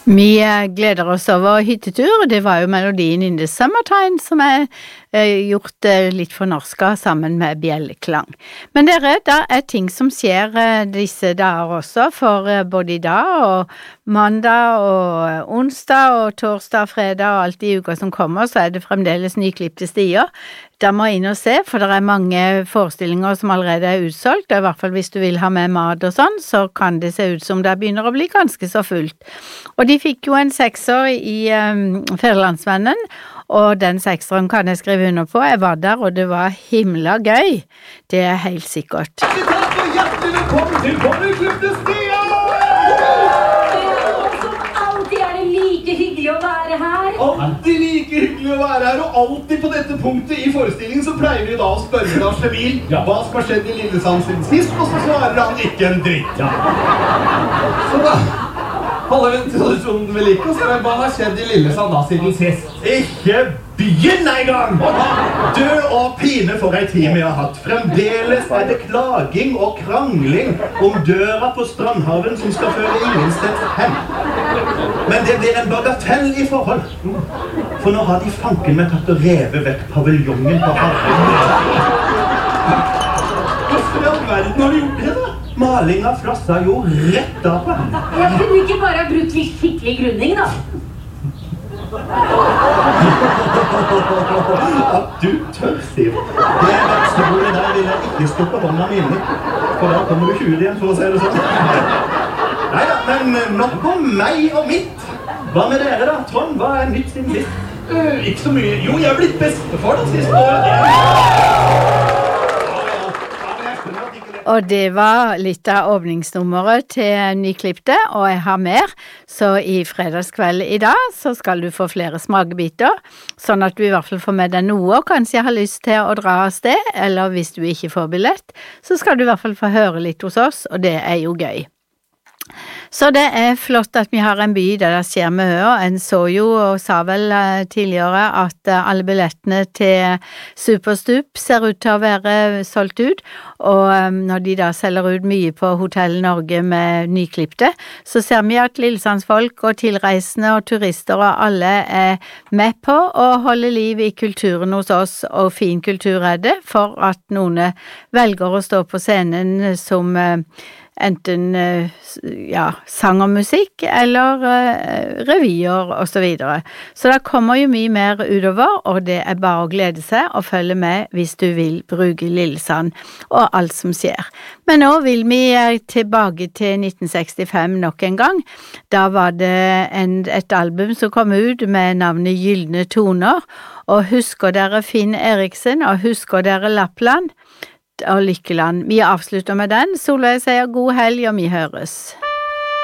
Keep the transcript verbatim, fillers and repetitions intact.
Vi gleder oss over hyttetur, det var jo melodien In the Summertime som er eh, gjort eh, litt fornorsket sammen med bjelleklang. Men dere, det er ting som skjer eh, disse dager også, for eh, både i dag og mandag og onsdag og torsdag, fredag og alt i uka som kommer, så er det fremdeles nyklippte stier. Da må jeg inn og se, for det er mange forestillinger som allerede er utsolgt, og i hvert fall hvis du vil ha med mat og sånn, så kan det se ut som det begynner å bli ganske så fullt. Og de fikk jo en sekser i um, Federlandsvennen, og den sekseren kan jeg skrive under på. Jeg var der, og det var himla gøy. Det er helt sikkert. Takk og hjertelig velkommen til Nyklippte stier! Hyggelig å være her. Alltid like hyggelig å være her, og alltid på dette punktet i forestillingen så pleier vi da å spørre Lars Emil ja. Hva som har skjedd i Lillesand siden sist, og så svarer han ikke en dritt. Ja. Så da holder vi tradisjonen ved like, og så er det hva har skjedd i Lillesand da siden sist? Ikke begynn en gang! Død og pine for ei tid vi har hatt. Fremdeles er det klaging og krangling om døra på Strandhaven som skal føre ingen sted hen. Men det blir en bagatell i forhold. For nå har de fanken med tatt å reve vekk paviljongen på Harald. Hvorfor i all verden har de gjort det da? Malinga flassa jo rett av på henne. Jeg kunne ikke bare ha brukt litt skikkelig grunning da. At du tør, Siv. Det verkstebordet der vil jeg ikke stoppe hånda mine. For da kommer du tjue igjen, for å si det sånn. Neida, men nok om meg og mitt. Hva med dere da? Trond, hva er nytt siden sist? Uh, ikke så mye. Jo, jeg er blitt bestefar da sist år. Og det var litt av åpningsnummeret til Nyklippte, og jeg har mer. Så i fredagskveld i dag så skal du få flere smakebiter, sånn at du i hvert fall får med deg noe, og kanskje har lyst til å dra av sted, eller hvis du ikke får billett, så skal du i hvert fall få høre litt hos oss, og det er jo gøy. Så det er flott at vi har en by der det skjer med høy. En så jo og sa vel tidligere at alle billettene til Superstup ser ut til å være solgt ut, og når de da selger ut mye på Hotell Norge med Nyklippte, så ser vi at Lillesandsfolk og tilreisende og turister og alle er med på å holde liv i kulturen hos oss, og fin kultur er det, for at noen velger å stå på scenen som enten ja, sang og musikk eller uh, revyer og så videre. Så det kommer jo mye mer utover, og det er bare å glede seg og følge med hvis du vil bruke Lillesand og alt som skjer. Men nå vil vi tilbake til nitten sekstifem nok en gang. Da var det en, et album som kom ut med navnet Gyldne Toner, og husker dere Finn Eriksen, og husker dere Lappland og Lykkeland. Vi avslutter med den. Solveig sier god helg, og vi høres.